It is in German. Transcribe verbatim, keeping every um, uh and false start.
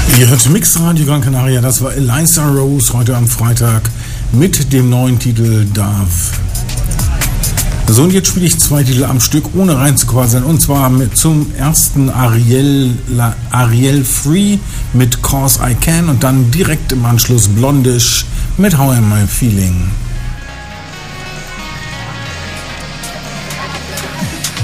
Ihr hört Mix Radio Gran Canaria, das war Eliza Rose heute am Freitag mit dem neuen Titel Dove. So, und jetzt spiele ich zwei Titel am Stück, ohne reinzuquasseln, und zwar mit zum ersten Ariel, La, Ariel Free mit Cause I Can und dann direkt im Anschluss Blondish mit How Am I Feeling.